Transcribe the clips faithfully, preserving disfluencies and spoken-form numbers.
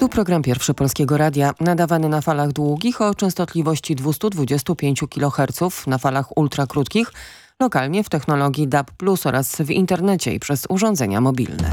Tu program Pierwszy Polskiego Radia, nadawany na falach długich o częstotliwości dwieście dwadzieścia pięć kiloherców, na falach ultrakrótkich, lokalnie w technologii D A B plus oraz w internecie i przez urządzenia mobilne.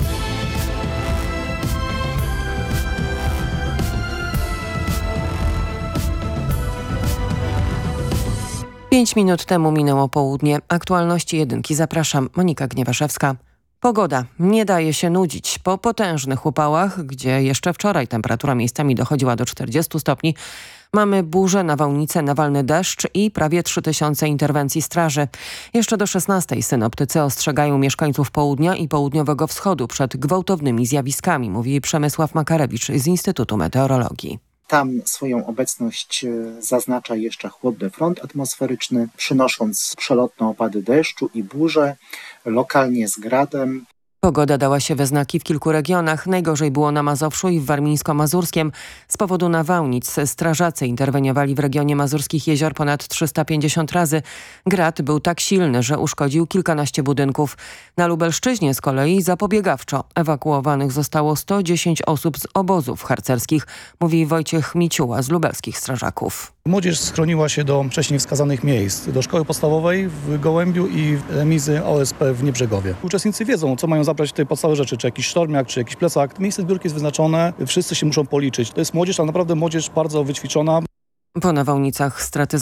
Pięć minut temu minęło południe. Aktualności jedynki. Zapraszam, Monika Gniewaszewska. Pogoda nie daje się nudzić. Po potężnych upałach, gdzie jeszcze wczoraj temperatura miejscami dochodziła do czterdziestu stopni, mamy burzę, nawałnice, nawalny deszcz i prawie trzy tysiące interwencji straży. Jeszcze do szesnastej synoptycy ostrzegają mieszkańców południa i południowego wschodu przed gwałtownymi zjawiskami, mówi Przemysław Makarewicz z Instytutu Meteorologii. Tam swoją obecność zaznacza jeszcze chłodny front atmosferyczny, przynosząc przelotne opady deszczu i burze, lokalnie z gradem. Pogoda dała się we znaki w kilku regionach. Najgorzej było na Mazowszu i w Warmińsko-Mazurskiem. Z powodu nawałnic strażacy interweniowali w regionie Mazurskich Jezior ponad trzysta pięćdziesiąt razy. Grad był tak silny, że uszkodził kilkanaście budynków. Na Lubelszczyźnie z kolei zapobiegawczo ewakuowanych zostało sto dziesięć osób z obozów harcerskich, mówi Wojciech Miciuła z lubelskich strażaków. Młodzież schroniła się do wcześniej wskazanych miejsc, do szkoły podstawowej w Gołębiu i remizy O S P w Niebrzegowie. Uczestnicy wiedzą, co mają zabrać tutaj podstawowe rzeczy, czy jakiś sztormiak, czy jakiś plecak. Miejsce zbiórki jest wyznaczone, wszyscy się muszą policzyć. To jest młodzież, ale naprawdę młodzież bardzo wyćwiczona. Po nawałnicach straty